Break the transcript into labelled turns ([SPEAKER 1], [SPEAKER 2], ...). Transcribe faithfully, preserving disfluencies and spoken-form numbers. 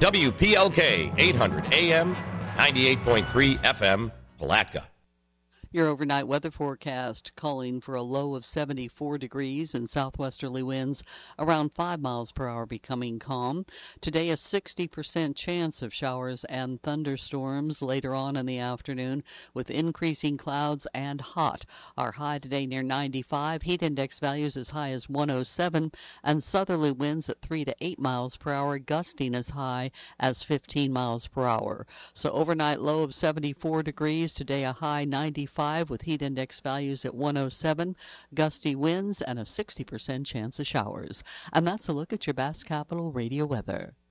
[SPEAKER 1] W P L K eight hundred A M, ninety-eight point three F M, Palatka.
[SPEAKER 2] Your overnight weather forecast calling for a low of seventy-four degrees and southwesterly winds around five miles per hour, becoming calm. Today, a sixty percent chance of showers and thunderstorms later on in the afternoon with increasing clouds and hot. Our high today near ninety-five, heat index values as high as one oh seven, and southerly winds at three to eight miles per hour, gusting as high as fifteen miles per hour. So overnight low of seventy-four degrees, today a high ninety-five with heat index values at one oh seven, gusty winds, and a sixty percent chance of showers. And that's a look at your Bass Capital radio weather.